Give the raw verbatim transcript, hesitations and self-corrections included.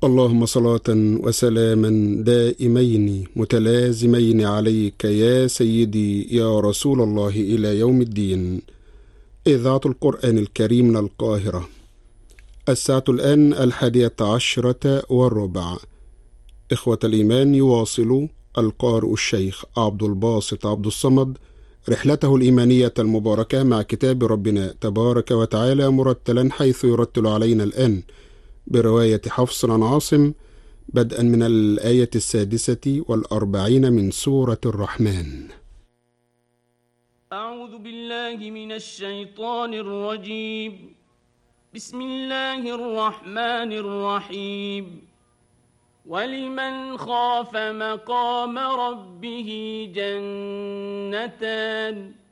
اللهم صلاة وسلاما دائمين متلازمين عليك يا سيدي يا رسول الله إلى يوم الدين. إذاعة القرآن الكريم من القاهرة. الساعة الآن الحادية عشرة والربع. إخوة الإيمان، يواصل القارئ الشيخ عبد الباسط عبد الصمد رحلته الإيمانية المباركة مع كتاب ربنا تبارك وتعالى مرتلا، حيث يرتل علينا الآن برواية حفص عن عاصم بدءا من الآية السادسة والأربعين من سورة الرحمن. أعوذ بالله من الشيطان الرجيم. بسم الله الرحمن الرحيم. ولمن خاف مقام ربه جنتان